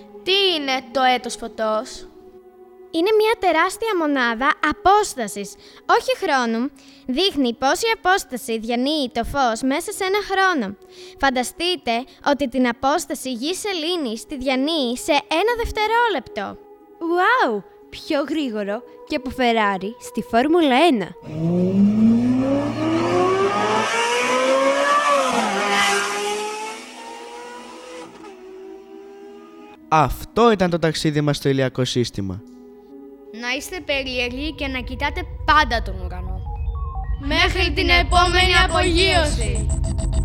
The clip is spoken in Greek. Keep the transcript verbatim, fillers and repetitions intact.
Τι είναι το έτος φωτός? Είναι μια τεράστια μονάδα απόστασης, όχι χρόνου. Δείχνει πόση απόσταση διανύει το φως μέσα σε ένα χρόνο. Φανταστείτε ότι την απόσταση γης-σελήνης τη διανύει σε ένα δευτερόλεπτο. Ουάου! Πιο γρήγορο και από Φεράρι στη Φόρμουλα ένα. Αυτό ήταν το ταξίδι μας στο ηλιακό σύστημα. Να είστε περίεργοι και να κοιτάτε πάντα τον ουρανό. Μέχρι την επόμενη απογείωση!